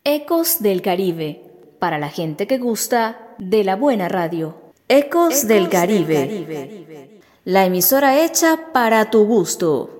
Ecos del Caribe, para la gente que gusta de la buena radio. Ecos del Caribe, la emisora hecha para tu gusto.